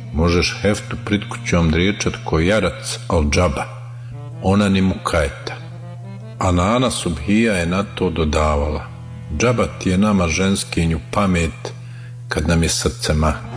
možeš heftu prid kućom driječat ko jarac, al džaba, ona ni mu kajeta. A Nana Subhija je na to dodavala: džaba ti je nama ženskinju pamet kad nam je srce mak.